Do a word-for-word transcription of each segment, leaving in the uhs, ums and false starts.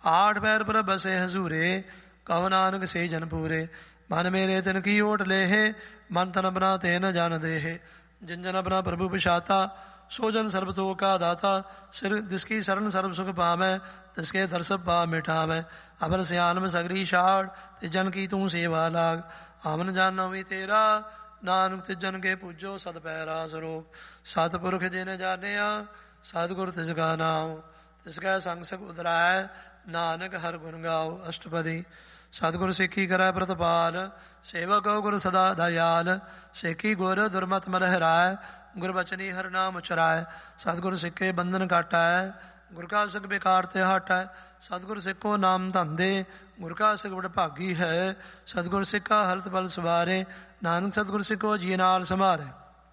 ਆਠ ਪੈਰ ਪਰ ਬਸੇ ਹਜ਼ੂਰੇ, ਕਹੋ ਨਾਨਕ ਸੇ ਜਨ ਪੂਰੇ। ਮਨ ਮੇਰੇ ਤਿਨ ਕੀ ਓਟ ਲੇਹੇ, ਮਨ ਤਨ ਆਪਣਾ ਤੇ ਨ ਜਨ ਦੇਹੇ। ਜਿਨ ਜਨ ਆਪਣਾ ਪ੍ਰਭੂ ਪਛਾਤਾ, ਸੋ ਜਨ ਸਰਬ ਤੋ ਕਾ ਦਾਤਾ। ਸਿਰ ਦਿਸਕੀ ਸਰਨ ਸਰਬ ਸੁਖ ਪਾਵੈ, ਤਿਸਕੇ ਦਰਸਬ ਪਾ ਮਿਠਾਵੈ। ਅਬਰ ਸਿਆਨਮ ਸਗਰੀ ਛਾੜ, ਤੇ ਜਨ ਕੀ ਤੂੰ ਸੇਵਾ ਲਾਗ। ਆਮਨ ਜਾਨੋ ਵੀ ਤੇਰਾ, ਨਾਨਕ ਤੇ ਜਨ ਕੇ ਪੂਜੋ ਸਦ ਪੈਰਾ ਸਰੋਗ। ਸਤਿਪੁਰਖ ਜਿਨ ਜਾਣਿਆ, ਸਤਿਗੁਰ ਤਿਸ ਕਾ ਨਾਉ। ਤਿਸ ਕੈ ਸੰਗ ਸਖ ਉਦਰਾਇ, ਨਾਨਕ ਹਰ ਗੁਣ ਗਾਓ। ਅਸ਼ਟਪਦੀ। ਸਤਿਗੁਰ ਸਿੱਖੀ ਕਰੈ ਪ੍ਰਤਪਾਲ, ਸੇਵਕ ਗੁਰ ਸਦਾ ਦਇਆਲ। ਸਿੱਖੀ ਗੁਰ ਦੁਰਮਤਿ ਮਨ ਹਰਾਇ, ਗੁਰ ਬਚਨੀ ਹਰਿ ਨਾਮ ਉਚਰਾਇ। ਸਤਿਗੁਰ ਸਿੱਖੇ ਬੰਧਨ ਕਾਟੈ, ਗੁਰ ਕਾ ਸਿੱਖ ਬੇਕਾਰ ਤੇ ਹਟੈ। ਸਤਿਗੁਰ ਸਿੱਖੋ ਨਾਮ ਧੰਦੇ, ਗੁਰ ਕਾ ਸਿੱਖ ਬੜ ਭਾਗੀ ਹੈ। ਸਤਿਗੁਰ ਸਿੱਖਾ ਹਲਤ ਬਲ ਸਵਾਰੇ, ਨਾਨਕ ਸਤਿਗੁਰ ਸਿੱਖੋ ਜੀ ਨਾਲ ਸਮਾਰੇ।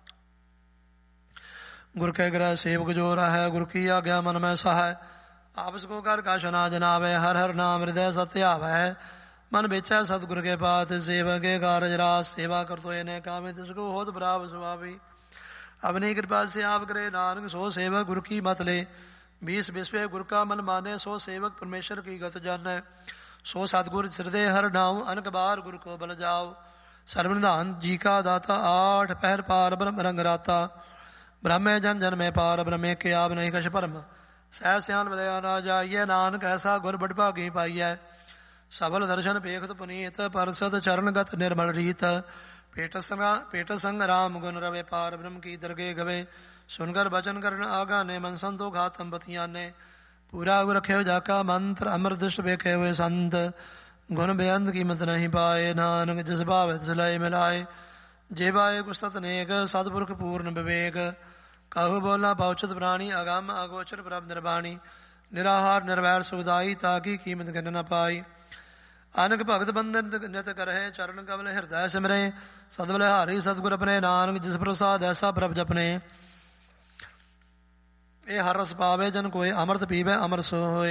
ਗੁਰ ਕੈ ਗ੍ਰਹਿ ਸੇਵਕ ਜੋ ਰਹੈ, ਗੁਰ ਕੀ ਆਗਿਆ ਮਨ ਮੈਂ ਸਹਾਇ। ਆਪਸ ਕੋ ਕਰ ਕਛ ਨਾ ਜਨਾਵੈ, ਹਰ ਹਰ ਨਾਮ ਹਿਰਦੈ ਸਤਿ ਆਵੈ। ਮਨ ਵੇਚੈ ਸਤਿਗੁਰ ਕੇ ਪਾਤ, ਸੇਵਕ ਕੇ ਕਾਰਜ ਰਾਸ। ਸੇਵਾ ਕਰਤੋ ਇਹਨੇ ਕਾਮੇ, ਤਿਸ ਕੋ ਹੋਤ ਬਰਾਬ ਸੁਭਾਵੀ। अपनी कृपा से आप करे नानक, सो सेवक गुर की मत ले। बीस बिस्वे गुर का मन माने, सो सेवक परमेश्वर की गत जानै। सो सतगुर हृदय हर नाउ, अनक बार गुर को बल जाओ। सर्वनिधान जी का दाता, आठ पहर पार ब्रह्म रंग राता। ब्रह्मे जन जन में पार ब्रह्मे के आप नहीं कछ परम। सह सियान मिलया ना जाइए, नानक ऐसा गुर बड़ भागी पाइयै। सबल दर्शन पेखत पुनीत, परसद चरण गत निर्मल रीत। पेट संग पेट संग राम गुण रवे, पार ब्रह्म की दरगे गवे। सुनकर बचन करन आगाने, मन संतो घातम बतियाने। पूरा गुर रखे जाका मंत्र, अमर दृष्ट बेखे हुए संत। गुण बेअंत कीमत नहीं पाए, नानक जिस भावे तिस लय मिलाए। जे बाए कुसत नेक, सतपुरख पूर्ण विवेक। कहु बोला बहुचत प्राणी, अगम अगोचर प्रभ निर्वाणी। निराहार निर्वैर सुखदाई, ताकि कीमत गिन न पाई। अनक भगत बंधन नित करहे, चरण कमल हृदय सिमरे। सदबल हारी सतगुर अपने, नानक जिस प्रसाद ऐसा प्रभ जपने। ए हर रस पावे जन कोय, अमृत पीवे अमर सोए।